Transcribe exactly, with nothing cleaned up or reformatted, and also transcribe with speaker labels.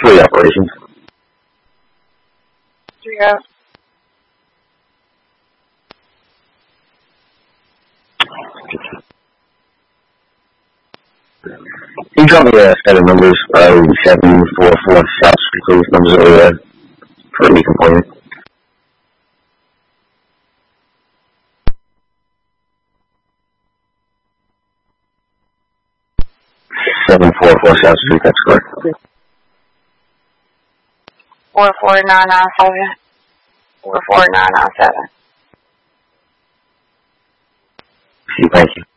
Speaker 1: Three operations.
Speaker 2: Three out.
Speaker 1: Can you drop me a set of numbers? Uh, seven four four South Street, please. Numbers over there for any complaint. Seven four four South Street. That's correct.
Speaker 2: Four four nine nine seven. Four four nine nine seven.
Speaker 1: Thank you.